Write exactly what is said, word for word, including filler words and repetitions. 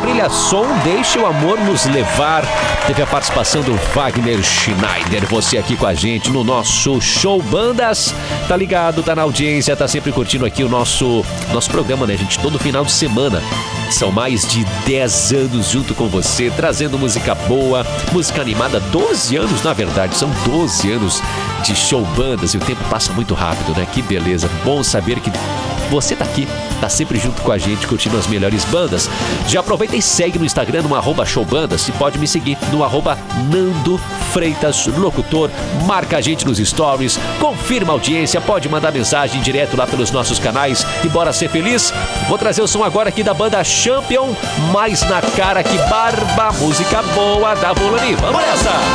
Brilha Som, Deixa o Amor Nos Levar. Teve a participação do Wagner Schneider. Você aqui com a gente no nosso Show Bandas. Tá ligado, tá na audiência, tá sempre curtindo aqui o nosso, nosso programa, né, gente? Todo final de semana. São mais de dez anos junto com você, trazendo música boa, música animada. doze anos, na verdade, são doze anos de Show Bandas. E o tempo passa muito rápido, né? Que beleza. Bom saber que você tá aqui, tá sempre junto com a gente, curtindo as melhores bandas. Já aproveita e segue no Instagram, no arroba showbandas. E pode me seguir no arroba Nando Freitas Locutor. Marca a gente nos stories, confirma a audiência, pode mandar mensagem direto lá pelos nossos canais. E bora ser feliz. Vou trazer o som agora aqui da banda Champion, Mais na Cara Que Barba, música boa da Volani. Vamos nessa!